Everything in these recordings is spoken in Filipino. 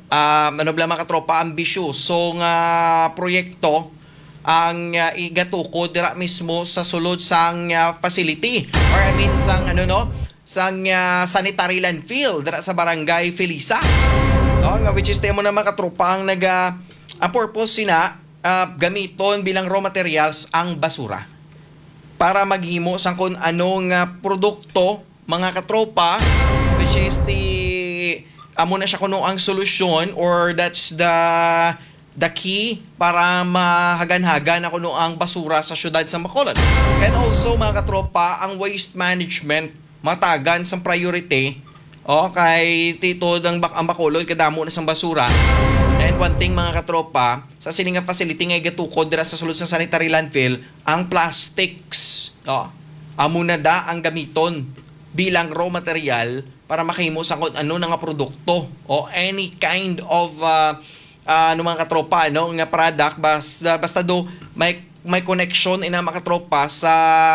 ano bala mga katropa, ambisyoso nga proyekto ang igatukod dira mismo sa sulod sang facility or I mean sang sang sanitary landfill dira sa barangay Felisa. Nga which is temo na mga katropa ang ang purpose sina gamiton bilang raw materials ang basura para maghimo sang kung anong produkto mga katropa, which is amo na siya kuno ang solusyon or that's the key para mahagan-hagan na kuno ang basura sa syudad sa Bacolod. And also mga katropa, ang waste management matagan sang priority kay tito ang Bacolod kadamo na sang basura. And one thing mga katropa, sa sininga facility nga igatukod dira sa sulod sa sanitary landfill, ang plastics. Amo na da ang gamiton bilang raw material para makahimo sa kung ano nga produkto o any kind of mga katropa nga product basta do may connection ina mga katropa sa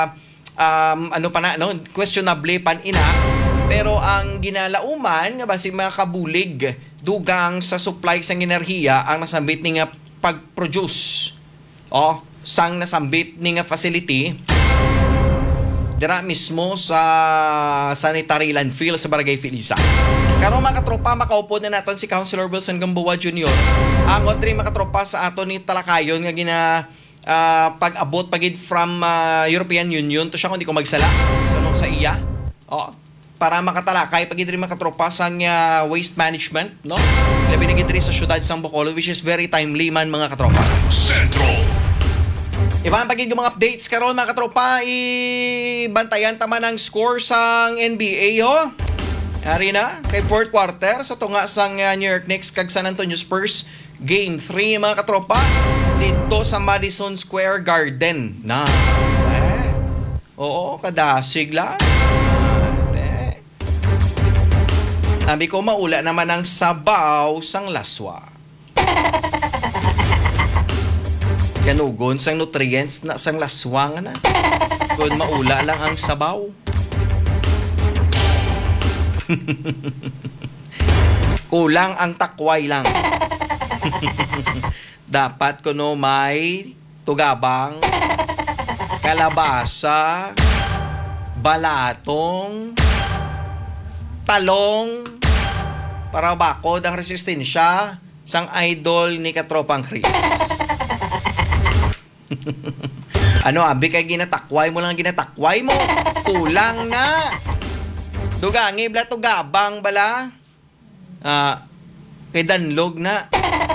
questionable pan ina, pero ang ginalauman nga basi mga kabulig dugang sa supply sang enerhiya ang nasambit ni nga pag-produce sang nasambit ni nga facility dira mismo sa sanitary landfill sa Barangay Felisa. Karon mga katropa, makaupod na naton si Councilor Wilson Gamboa Jr. Ang otri mga katropa sa ato ni Talakayon nga pag-abot pagid from European Union to siya kung di ko magsala sunod sa iya. Para makatalakay pagid rin mga katropa sang waste management, no? Labi na gid sa syudad sang Bacolod, which is very timely man mga katropa. Centro. Ibang pagiging mga updates karon mga katropa, ibantayan taman ang score sang NBA Ari na kay fourth quarter sa tunga sang New York Knicks kag San Antonio Spurs game 3 mga katropa dito sa Madison Square Garden na. Kadasig lang. Sabi ko maula naman ang sabaw sang laswa. Ganugon sang nutrients na sang laswang na. Kung maula lang ang sabaw. Kulang ang takway lang. Dapat kuno may tugabang, kalabasa, balatong, talong, para bakod ang resistensya sang idol ni Katropang Chris. Abi kay ginatakway mo lang ginatakway mo. Kulang na. Dugangi bla tugabang bala. Kay danlog na.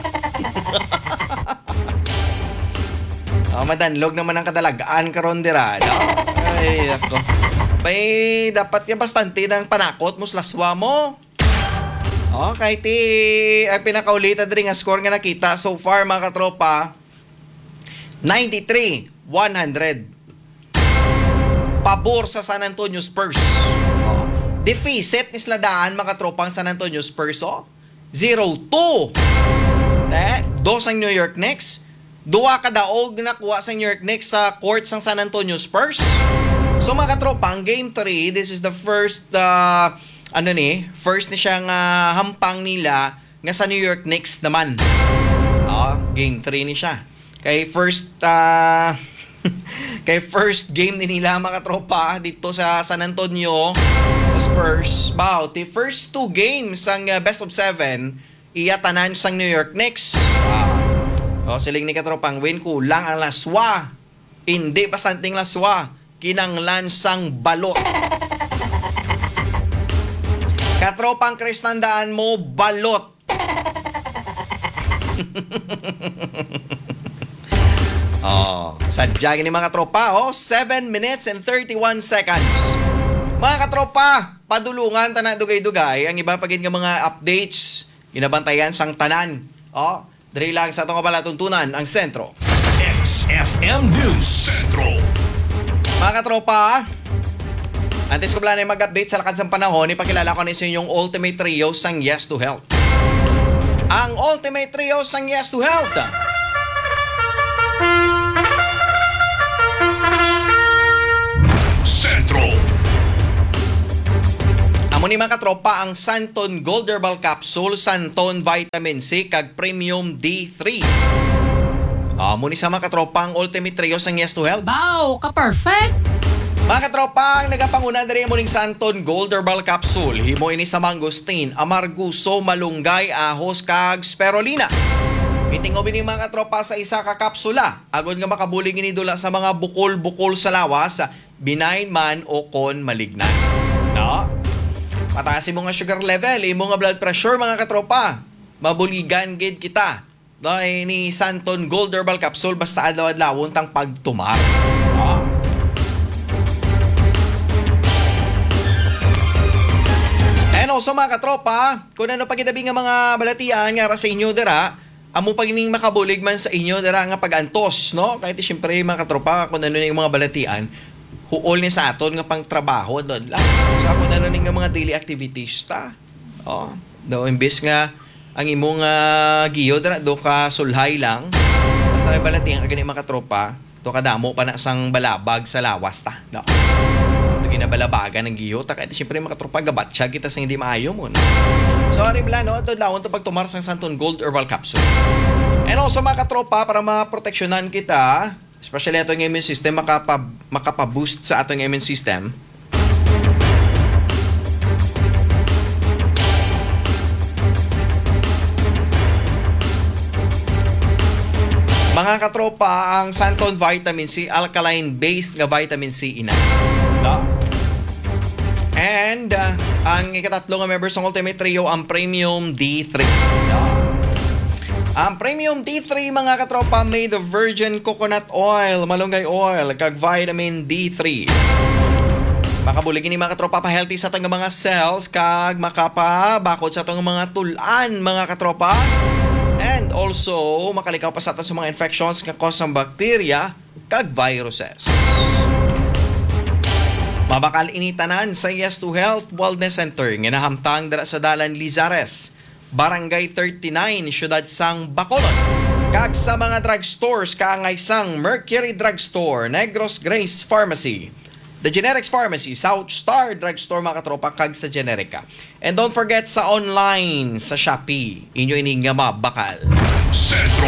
Madanlog naman ang kadalagaan karon dira, no? Ay, ako. Bay, dapat ya bastante ng panakot mo laswa mo. Okay, ang pinakaulitan din nga score nga nakita so far mga katropa, 93-100. Pabor sa San Antonio Spurs. Deficit ni Sladaan mga tropang San Antonio Spurs 0-2. Dos ang New York Knicks. Duwa kadaog nakuha sa New York Knicks sa court sang San Antonio Spurs. So mga katropang game 3, this is the first first ni siyang hampang nila nga sa New York Knicks naman. Game 3 ni siya. Kay first game ni nila mga tropa dito sa San Antonio sa Spurs. The first 2 games ang best of 7 iyatanan sang New York Knicks. Siling ni katropang win, kulang ang laswa. Hindi bastanting laswa, kinanglan sang balot. Katropang Chris, tandaan mo, balot. Sadyagin ni mga tropa, 7 minutes and 31 seconds. Mga katropa, padulungan tanan dugay-dugay ang ibang pagin nga mga updates, ginabantayan sang tanan. Diri lang sa atong kabalatuntunan ang sentro. XFM News Centro. Mga katropa, antes ko pala mag-update sa lakad sa panahon, ipakilala ko na sa inyong Ultimate Trio sang Yes to Health. Ang Ultimate Trio sang Yes to Health. Centro. Amo ni mga katropa ang Santon Gold Herbal Capsule, Santon Vitamin C kag Premium D3. Amo ni sa mga katropa ang Ultimate Trio sang Yes to Health. Wow, ka-perfect! Mga katropa, ang nagapanguna na rin mo ning Santon Gold Herbal Capsule. Himo ini sa mangosteen, amarguso, malunggay, ahos kag spirulina. Mitingobin ni mga katropa sa isa ka kapsula. Agod nga makabulig ini dula sa mga bukol-bukol sa lawas, benign man o kon malignan. No? Pataasin mo nga sugar level, imo nga blood pressure mga katropa. Mabuligan gid kita. No, ni Santon Gold Herbal Capsule basta adlaw-adlawon tang pagtumar. No? And also mga katropa, kung ano pagitabi nga mga balatian nga sa inyo dira, amo pagning makabulig man sa inyo dira nga pagantos, no? Kahit syempre mga katropa, kung ano na yung mga balatian, huol ni sa aton nga pang trabaho doon lang. Sa kung ano nga mga daily activities ta. Oh, do imbes nga ang imong giyo dira do ka sulhay lang. Basta may balatian kag mga katropa, do kadamo pa na sang balabag sa lawas ta. No. Ginabalabagan ng giyo ta kahit syempre makatropa gabatsa kita sa hindi maayo mo. No? Sorry bala no, ito lawon to pagtumar sang Santon Gold Herbal Capsule. And also mga katropa para maproteksyonan kita, especially atong immune system makapa-boost sa atong immune system. Mga katropa, ang Santon Vitamin C, alkaline-based nga vitamin C ina. No? And ang ikatatlo nga members ng Ultimate Trio, ang Premium D3. No? Ang Premium D3 mga katropa made of virgin coconut oil, malunggay oil, kag vitamin D3. Makabuligin ni mga katropa pa healthy sa atong mga cells kag makapabakod sa atong mga tulan mga katropa. And also makalikaw pa sa aton sa mga infections nga cause ng bacteria kag viruses. Mabakal initanan sa Yes to Health Wellness Center nga nahamtang dara sa Dalan Lizares, Barangay 39, Siyudad sang Bacolod. Kag sa mga drugstores kaangay sang Mercury Drugstore, Negros Grace Pharmacy, The Generics Pharmacy, South Star Drugstore mga katropa kag sa Generica. And don't forget sa online sa Shopee, inyo ini nga mabakal. Sentro